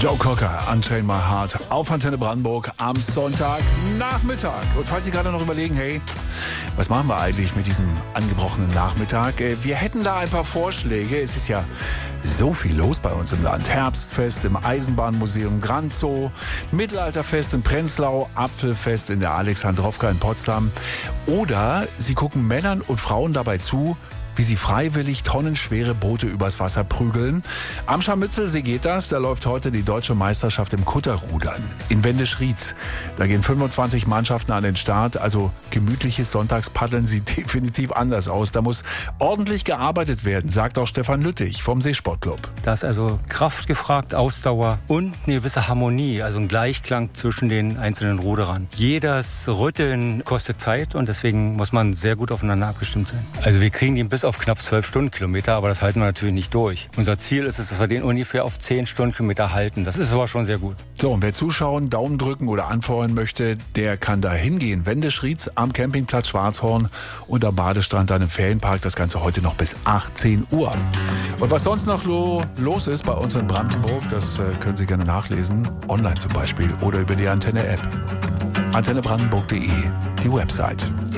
Joe Cocker, Unchain My Heart auf Antenne Brandenburg am Sonntagnachmittag. Und falls Sie gerade noch überlegen, hey, was machen wir eigentlich mit diesem angebrochenen Nachmittag? Wir hätten da ein paar Vorschläge. Es ist ja so viel los bei uns im Land. Herbstfest im Eisenbahnmuseum Grand Zoo, Mittelalterfest in Prenzlau, Apfelfest in der Alexandrowka in Potsdam. Oder Sie gucken Männern und Frauen dabei zu, wie sie freiwillig tonnenschwere Boote übers Wasser prügeln. Am Scharmützelsee geht das. Da läuft heute die deutsche Meisterschaft im Kutterrudern in Wendisch-Rietz. Da gehen 25 Mannschaften an den Start. Also gemütliches Sonntagspaddeln sieht definitiv anders aus. Da muss ordentlich gearbeitet werden, sagt auch Stefan Lüttich vom Seesportclub. Da ist also Kraft gefragt, Ausdauer und eine gewisse Harmonie, also ein Gleichklang zwischen den einzelnen Ruderern. Jedes Rütteln kostet Zeit und deswegen muss man sehr gut aufeinander abgestimmt sein. Also wir kriegen die bis auf knapp 12 Stundenkilometer, aber das halten wir natürlich nicht durch. Unser Ziel ist es, dass wir den ungefähr auf 10 Stundenkilometer halten. Das ist aber schon sehr gut. So, und wer zuschauen, Daumen drücken oder anfeuern möchte, der kann da hingehen. Wendisch-Rietz am Campingplatz Schwarzhorn und am Badestrand dann im Ferienpark. Das Ganze heute noch bis 18 Uhr. Und was sonst noch los ist bei uns in Brandenburg, das können Sie gerne nachlesen. Online zum Beispiel oder über die Antenne-App. AntenneBrandenburg.de, die Website.